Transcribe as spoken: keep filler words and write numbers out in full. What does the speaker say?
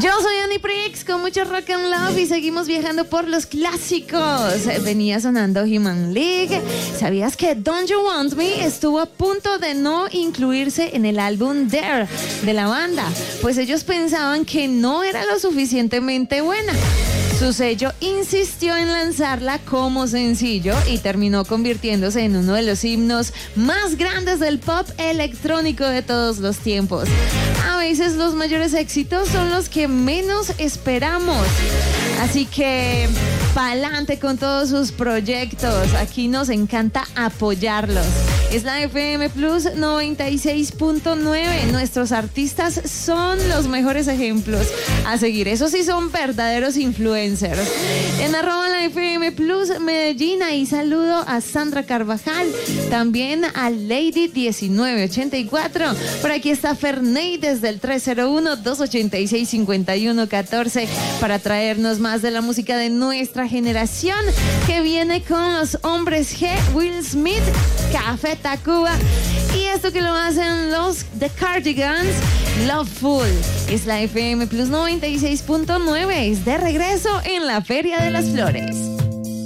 Yo soy Annie Prix con mucho rock and love y seguimos viajando por los clásicos. Venía sonando Human League. ¿Sabías que Don't You Want Me estuvo a punto de no incluirse en el álbum Dare de la banda? Pues ellos pensaban que no era lo suficientemente buena. Su sello insistió en lanzarla como sencillo y terminó convirtiéndose en uno de los himnos más grandes del pop electrónico de todos los tiempos. A veces los mayores éxitos son los que menos esperamos. Así que pa'lante con todos sus proyectos. Aquí nos encanta apoyarlos. Es la F M Plus noventa y seis punto nueve. Nuestros artistas son los mejores ejemplos a seguir. Esos sí son verdaderos influencers. En arroba la F M Plus Medellín, ahí saludo a Sandra Carvajal. También a Lady diecinueve ochenta y cuatro. Por aquí está Ferney desde el tres cero uno, dos ochenta y seis, cincuenta y uno catorce para traernos más de la música de nuestra generación, que viene con los hombres G, Will Smith, Café Tacuba y esto que lo hacen los The Cardigans, Loveful. Es la F M Plus noventa y seis punto nueve, es de regreso en la Feria de las Flores.